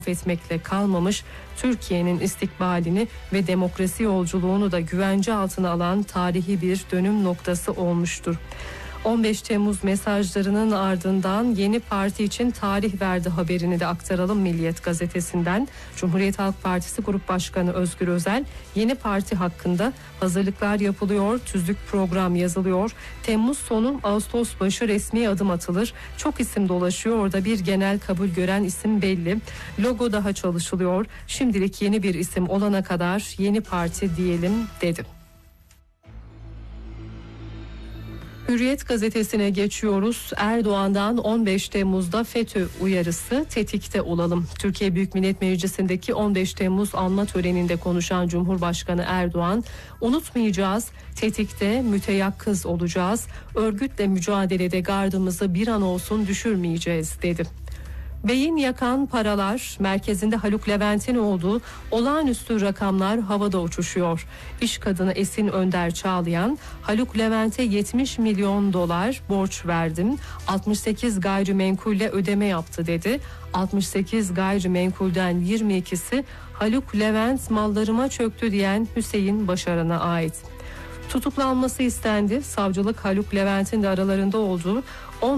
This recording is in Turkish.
etmekle kalmamış, Türkiye'nin istikbalini ve demokrasi yolculuğunu da güvence altına alan tarihi bir dönüm noktası olmuştur. 15 Temmuz mesajlarının ardından yeni parti için tarih verdi haberini de aktaralım Milliyet gazetesinden. Cumhuriyet Halk Partisi Grup Başkanı Özgür Özel, yeni parti hakkında hazırlıklar yapılıyor, tüzük program yazılıyor. Temmuz sonu Ağustos başı resmi adım atılır. Çok isim dolaşıyor, orada bir genel kabul gören isim belli. Logo daha çalışılıyor. Şimdilik yeni bir isim olana kadar yeni parti diyelim dedi. Hürriyet gazetesine geçiyoruz. Erdoğan'dan 15 Temmuz'da FETÖ uyarısı, tetikte olalım. Türkiye Büyük Millet Meclisi'ndeki 15 Temmuz anma töreninde konuşan Cumhurbaşkanı Erdoğan, unutmayacağız, tetikte, müteyakkız olacağız, örgütle mücadelede gardımızı bir an olsun düşürmeyeceğiz dedi. Beyin yakan paralar, merkezinde Haluk Levent'in olduğu olağanüstü rakamlar havada uçuşuyor. İş kadını Esin Önder Çağlayan, Haluk Levent'e 70 milyon dolar borç verdim, 68 gayrimenkulle ödeme yaptı dedi. 68 gayrimenkulden 22'si Haluk Levent mallarıma çöktü diyen Hüseyin Başaran'a ait. Tutuklanması istendi. Savcılık Haluk Levent'in de aralarında olduğu